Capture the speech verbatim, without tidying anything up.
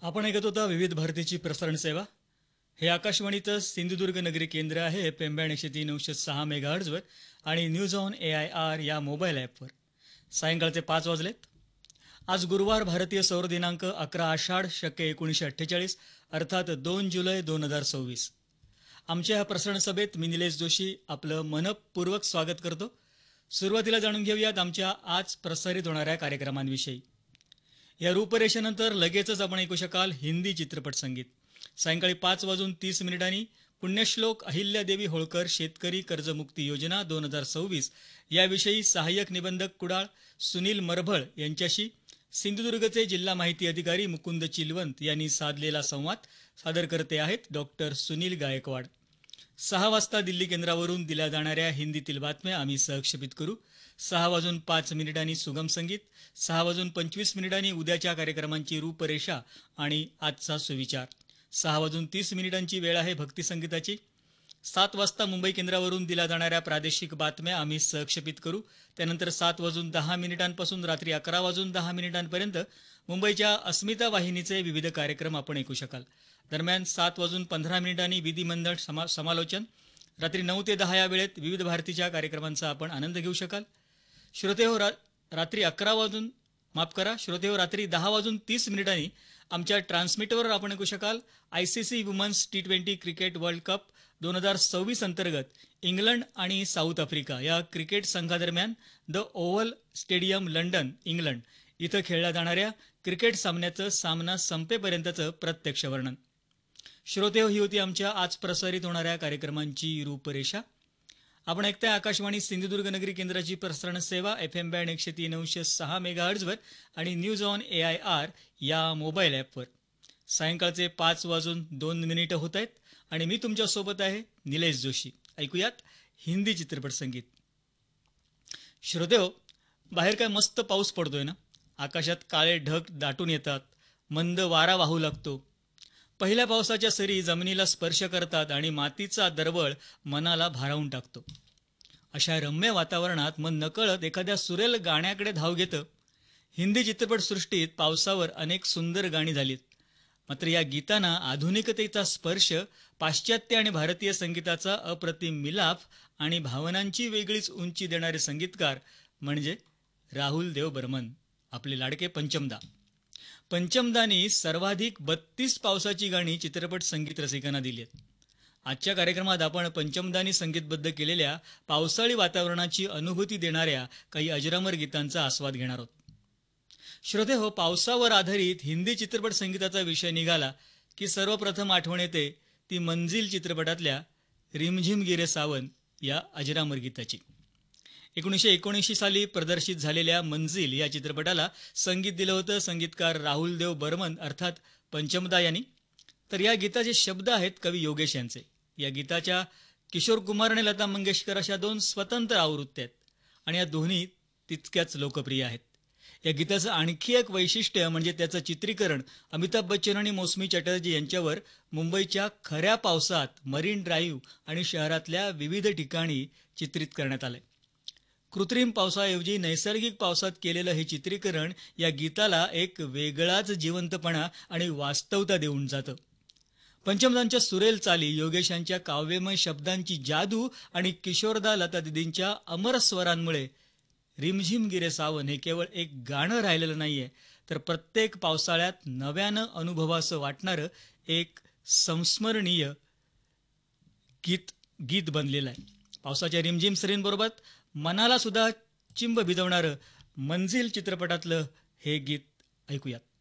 आपण ऐकत होता विविध भारतीची प्रसारण सेवा. हे आकाशवाणीचं सिंधुदुर्ग नगरी केंद्र आहे एफ एम बँड एकशे तीन अंश सहा मेगाहर्ट्झवर आणि news on A I R या मोबाईल ॲपवर. सायंकाळचे पाच वाजलेत. आज गुरुवार, भारतीय सौर दिनांक अकरा आषाढ शके एकोणीसशे अठ्ठेचाळीस अर्थात दोन जुलै दोन हजार सव्वीस. आमच्या ह्या प्रसारण सभेत मी निलेश जोशी आपलं मनपूर्वक स्वागत करतो. सुरुवातीला जाणून घेऊयात आमच्या आज प्रसारित होणाऱ्या कार्यक्रमांविषयी. या रूपरेषेनंतर लगेचच आपण ऐकू शकाल हिंदी चित्रपट संगीत. सायंकाळी पाच वाजून तीस मिनिटांनी पुण्यश्लोक अहिल्यादेवी होळकर शेतकरी कर्जमुक्ती योजना दोन हजार सव्वीस याविषयी सहाय्यक निबंधक कुडाळ सुनील मरभळ यांच्याशी सिंधुदुर्गचे जिल्हा माहिती अधिकारी मुकुंद चिलवंत यांनी साधलेला संवाद सादर करते आहेत डॉक्टर सुनील गायकवाड. सहा वाजता दिल्ली केंद्रावरून दिल्या जाणाऱ्या हिंदीतील बातम्या आम्ही सहक्षेपित करू. सहा वाजून पाच मिनिटांनी सुगम संगीत, सहा वाजून पंचवीस मिनिटांनी उद्याच्या कार्यक्रमांची रूपरेषा आणि आजचा सुविचार. सहा वाजून तीस मिनिटांची वेळ आहे भक्ती संगीताची. सात वाजता मुंबई केंद्रावरून दिल्या जाणाऱ्या प्रादेशिक बातम्या आम्ही सहक्षेपित करू. त्यानंतर सात वाजून दहा मिनिटांपासून रात्री अकरा वाजून दहा मिनिटांपर्यंत मुंबईच्या अस्मिता वाहिनीचे विविध कार्यक्रम आपण ऐकू शकाल. दरम्यान सात वाजून पंधरा मिनिटांनी विधिमंडळ समा समालोचन. रात्री नऊ ते दहा या वेळेत विविध भारतीच्या कार्यक्रमांचा आपण आनंद घेऊ शकाल. श्रोतेहो, रा रात्री अकरा वाजून माफ करा श्रोतेहो रात्री दहा वाजून तीस मिनिटांनी आमच्या ट्रान्समीटरवर आपण ऐकू शकाल I C C women's T twenty cricket world cup दोन हजार सव्वीस अंतर्गत इंग्लंड आणि साऊथ आफ्रिका या क्रिकेट संघादरम्यान the oval stadium London England इथं खेळल्या जाणाऱ्या क्रिकेट सामन्याचं सामना संपेपर्यंतचं प्रत्यक्ष वर्णन. श्रोतेहो, ही होती आमच्या आज प्रसारित होणाऱ्या कार्यक्रमांची रूपरेषा. आपण ऐकताय आकाशवाणी सिंधुदुर्ग नगरी केंद्राची प्रसारण सेवा एफ एम बँड एकशे तीन अंश सहा मेगाहर्ट्झवर आणि news on A I R या मोबाईल ॲपवर. सायंकाळचे पाच वाजून दोन मिनिटं होत आहेत आणि मी तुमच्यासोबत आहे निलेश जोशी. ऐकूयात हिंदी चित्रपट संगीत. श्रोतेहो, बाहेर काय मस्त पाऊस पडतोय ना. आकाशात काळे ढग दाटून येतात, मंद वारा वाहू लागतो. पहिल्या पावसाच्या सरी जमिनीला स्पर्श करतात आणि मातीचा दरवळ मनाला भारावून टाकतो. अशा रम्य वातावरणात मन नकळत एखाद्या सुरेल गाण्याकडे धाव घेतं. हिंदी चित्रपटसृष्टीत पावसावर अनेक सुंदर गाणी झालीत. मात्र या गीतांना आधुनिकतेचा स्पर्श, पाश्चात्य आणि भारतीय संगीताचा अप्रतिम मिलाफ आणि भावनांची वेगळीच उंची देणारे संगीतकार म्हणजे राहुल देव बर्मन, आपले लाडके पंचमदा. पंचमदानी सर्वाधिक बत्तीस पावसाची गाणी चित्रपट संगीत रसिकांना दिली आहेत. आजच्या कार्यक्रमात आपण पंचमदानी संगीतबद्ध केलेल्या पावसाळी वातावरणाची अनुभूती देणाऱ्या काही अजरामर गीतांचा आस्वाद घेणार आहोत. श्रोते हो, पावसावर आधारित हिंदी चित्रपट संगीताचा विषय निघाला की सर्वप्रथम आठवण येते ती मंजिल चित्रपटातल्या रिमझिम गिरे सावन या अजरामर गीताची. एकोणीसशे एकोणऐंशी साली प्रदर्शित झालेल्या मंजिल या चित्रपटाला संगीत दिलं होतं संगीतकार राहुल देव बर्मन अर्थात पंचमदा यांनी. तर या गीताचे शब्द आहेत कवी योगेश यांचे. या गीताच्या किशोर कुमार आणि लता मंगेशकर अशा दोन स्वतंत्र आवृत्त्या आहेत आणि या दोन्ही तितक्याच लोकप्रिय आहेत. या गीताचं आणखी एक वैशिष्ट्य म्हणजे त्याचं चित्रीकरण अमिताभ बच्चन आणि मौसमी चटर्जी यांच्यावर मुंबईच्या खऱ्या पावसात मरीन ड्राईव्ह आणि शहरातल्या विविध ठिकाणी चित्रित करण्यात आलंय. कृत्रिम पावसाऐवजी नैसर्गिक पावसात केलेलं हे चित्रीकरण या गीताला एक वेगळाच जिवंतपणा आणि वास्तवता देऊन जातं. पंचमदांच्या सुरेल चाली, योगेश यांच्या काव्यमय शब्दांची जादू आणि किशोरदा लता दिदींच्या अमर स्वरांमुळे रिमझिम गिरे सावन हे केवळ एक गाणं राहिलेलं नाहीये, तर प्रत्येक पावसाळ्यात नव्यानं अनुभवाचं वाटणारं एक संस्मरणीय गीत गीत बनलेलं आहे. पावसाच्या रिमझिम सरींबरोबर मनाला सुद्धा चिंब भिजवणारं मंजिल चित्रपटातलं हे गीत ऐकूयात.